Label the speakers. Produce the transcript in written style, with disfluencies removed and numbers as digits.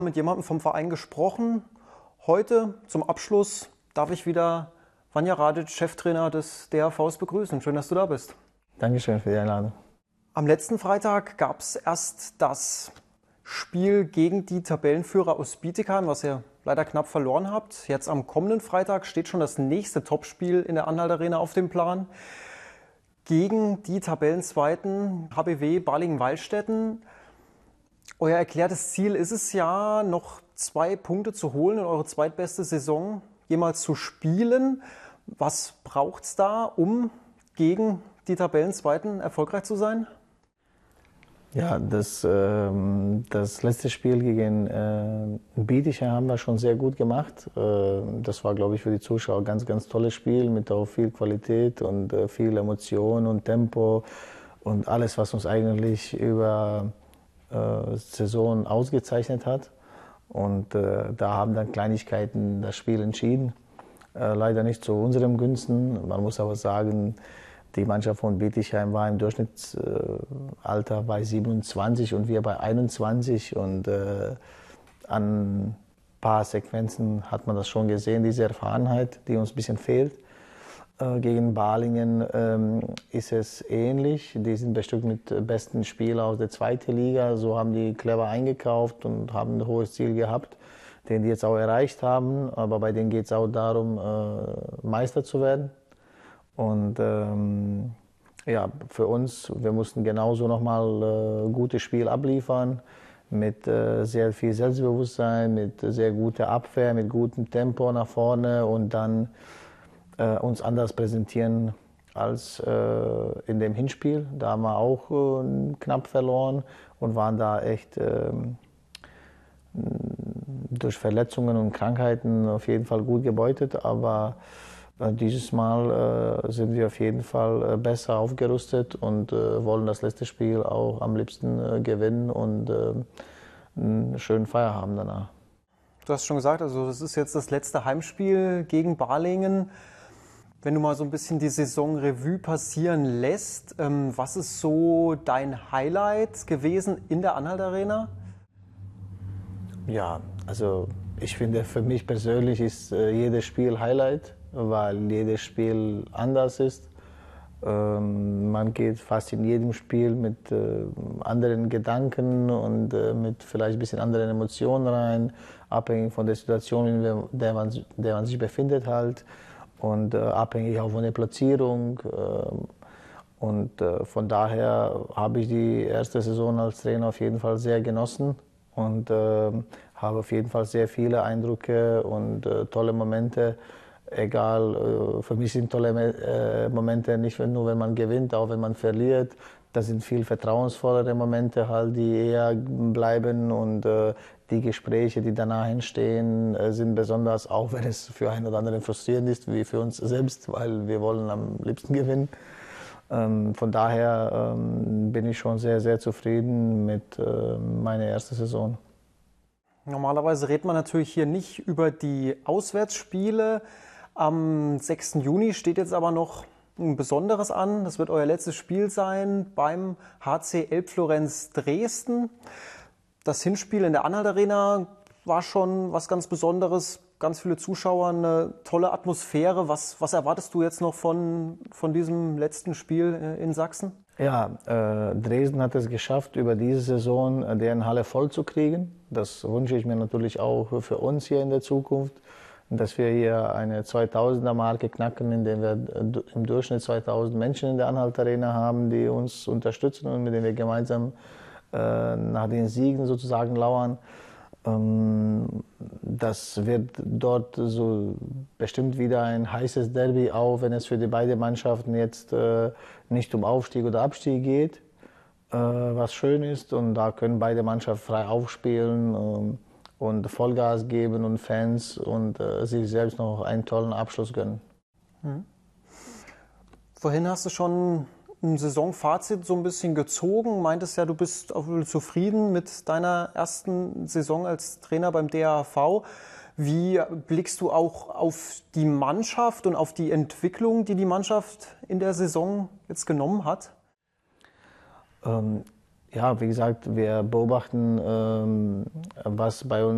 Speaker 1: Mit jemandem vom Verein gesprochen. Heute zum Abschluss darf ich wieder Vanja Radic, Cheftrainer des DHVs, begrüßen. Schön, dass du da bist.
Speaker 2: Dankeschön für die Einladung.
Speaker 1: Am letzten Freitag gab es erst das Spiel gegen die Tabellenführer aus Bietigheim, was ihr leider knapp verloren habt. Jetzt am kommenden Freitag steht schon das nächste Topspiel in der Anhalt Arena auf dem Plan. Gegen die Tabellenzweiten HBW Balingen-Waldstätten. Euer erklärtes Ziel ist es ja, noch 2 Punkte zu holen in eure zweitbeste Saison jemals zu spielen. Was braucht es da, um gegen die Tabellenzweiten erfolgreich zu sein?
Speaker 2: Ja, das letzte Spiel gegen Bietigheim haben wir schon sehr gut gemacht. Das war, glaube ich, für die Zuschauer ein ganz, ganz tolles Spiel mit auch viel Qualität und viel Emotion und Tempo und alles, was uns eigentlich über Saison ausgezeichnet hat. Und da haben dann Kleinigkeiten das Spiel entschieden. Leider nicht zu unserem Günsten. Man muss aber sagen, die Mannschaft von Bietigheim war im Durchschnittsalter bei 27 und wir bei 21. Und an ein paar Sequenzen hat man das schon gesehen, diese Erfahrenheit, die uns ein bisschen fehlt. Gegen Balingen ist es ähnlich. Die sind bestückt mit besten Spielern aus der zweiten Liga. So haben die clever eingekauft und haben ein hohes Ziel gehabt, den die jetzt auch erreicht haben. Aber bei denen geht es auch darum, Meister zu werden. Und ja, für uns, wir mussten genauso nochmal ein gutes Spiel abliefern. Mit sehr viel Selbstbewusstsein, mit sehr guter Abwehr, mit gutem Tempo nach vorne und dann uns anders präsentieren als in dem Hinspiel. Da haben wir auch knapp verloren und waren da echt durch Verletzungen und Krankheiten auf jeden Fall gut gebeutet. Aber dieses Mal sind wir auf jeden Fall besser aufgerüstet und wollen das letzte Spiel auch am liebsten gewinnen und einen schönen Feierabend danach.
Speaker 1: Du hast schon gesagt, also das ist jetzt das letzte Heimspiel gegen Balingen. Wenn du mal so ein bisschen die Saison Revue passieren lässt, was ist so dein Highlight gewesen in der Anhalt Arena?
Speaker 2: Ja, also ich finde, für mich persönlich ist jedes Spiel Highlight, weil jedes Spiel anders ist. Man geht fast in jedem Spiel mit anderen Gedanken und mit vielleicht ein bisschen anderen Emotionen rein, abhängig von der Situation, in der man sich befindet halt. Und abhängig auch von der Platzierung. Und von daher habe ich die erste Saison als Trainer auf jeden Fall sehr genossen und habe auf jeden Fall sehr viele Eindrücke und tolle Momente. Egal, für mich sind tolle Momente nicht nur, wenn man gewinnt, auch wenn man verliert. Das sind viel vertrauensvollere Momente halt, die eher bleiben und die Gespräche, die danach entstehen, sind besonders, auch wenn es für einen oder anderen frustrierend ist, wie für uns selbst, weil wir wollen am liebsten gewinnen. Von daher bin ich schon sehr, sehr zufrieden mit meiner ersten Saison.
Speaker 1: Normalerweise redet man natürlich hier nicht über die Auswärtsspiele. Am 6. Juni steht jetzt aber noch ein Besonderes an. Das wird euer letztes Spiel sein beim HC Elbflorenz Dresden. Das Hinspiel in der Anhalt Arena war schon was ganz Besonderes. Ganz viele Zuschauer, eine tolle Atmosphäre. Was erwartest du jetzt noch von diesem letzten Spiel in Sachsen?
Speaker 2: Ja, Dresden hat es geschafft, über diese Saison deren Halle voll zu kriegen. Das wünsche ich mir natürlich auch für uns hier in der Zukunft, dass wir hier eine 2000er-Marke knacken, indem wir im Durchschnitt 2000 Menschen in der Anhalt Arena haben, die uns unterstützen und mit denen wir gemeinsam nach den Siegen sozusagen lauern. Das wird dort so bestimmt wieder ein heißes Derby, auch wenn es für die beiden Mannschaften jetzt nicht um Aufstieg oder Abstieg geht, was schön ist. Und da können beide Mannschaften frei aufspielen und Vollgas geben und Fans und sich selbst noch einen tollen Abschluss gönnen.
Speaker 1: Vorhin hast du schon ein Saisonfazit so ein bisschen gezogen. Meintest ja, du bist auch zufrieden mit deiner ersten Saison als Trainer beim DHV. Wie blickst du auch auf die Mannschaft und auf die Entwicklung, die die Mannschaft in der Saison jetzt genommen hat?
Speaker 2: Ja, wie gesagt, wir beobachten, was bei uns